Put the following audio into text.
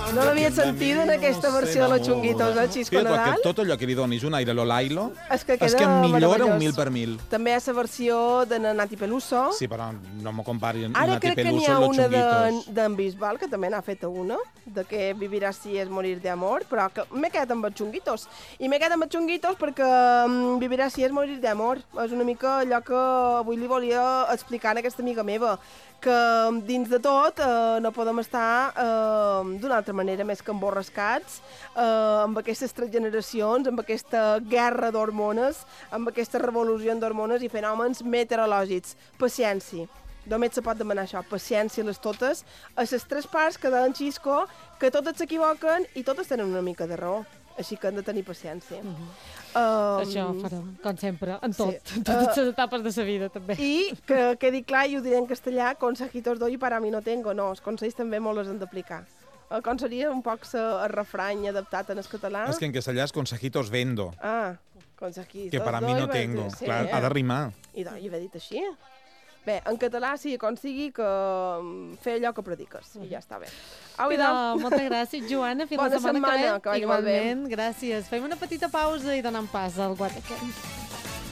No l'havia sentit en aquesta versió de los Chunguitos, Xisco Fíjate, Nadal? que tot allò que li donis un aire a l'Olailo És que és queda que em millora meravellós. un 1000 per 1000. També hi ha la versió de Nati Peluso. Sí, però no m'ho compari amb Ara Nati crec que n'hi Peluso ha i los una Chunguitos. d'en Bisbal, que també n'ha fet una, de que vivirà si és morir de amor, però que m'he quedat amb els Chunguitos. I m'he quedat amb els Chunguitos perquè vivirà si és morir de amor. És una mica allò que avui li volia explicar a aquesta amiga meva, que dins de tot no podem estar d'una altra manera més que emborrascats amb aquestes tres generacions, amb aquesta guerra d'hormones, amb aquesta revolució d'hormones i fenòmens meteorològics. Paciència. Només se pot demanar això, paciència a les totes, a les tres parts que deien Xisco, que totes s'equivoquen i totes tenen una mica de raó. Així que hem de tenir paciència. Això farem, com sempre, en tot. En totes les etapes de la vida, també. I que quedi clar, i ho diré en castellà, consejitos doy para mí no tengo. No, els consells també molt els hem d'aplicar. Com seria un poc el refrany adaptat en el català? És que en castellà és consejitos vendo, consejitos que para mí no tengo. Sí, Clar, ha de rimar. I he dit així. Bé, en català sí, com sigui, que fer allò que prediques, i ja està bé. Au, Moltes gràcies, Joana. Fins Bona la setmana setmana, que vagi molt bé. Igualment, gràcies. Fem una petita pausa i donem pas al Guatequem.